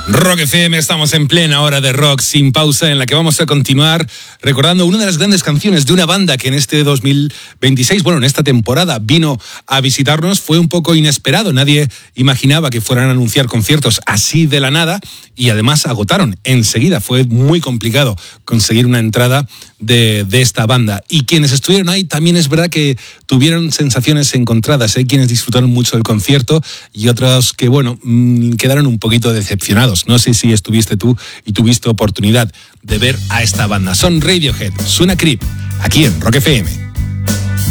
Rock FM, estamos en plena hora de rock sin pausa, en la que vamos a continuar recordando una de las grandes canciones de una banda que en este 2026, en esta temporada vino a visitarnos. Fue un poco inesperado, nadie imaginaba que fueran a anunciar conciertos así de la nada, y además agotaron enseguida. Fue muy complicado conseguir una entrada de esta banda, y quienes estuvieron ahí también es verdad que tuvieron sensaciones encontradas. Hay quienes disfrutaron mucho del concierto y otros que quedaron un poquito decepcionados. No sé si estuviste tú y tuviste oportunidad de ver a esta banda. Son Radiohead, Suena Creep, aquí en Rock FM.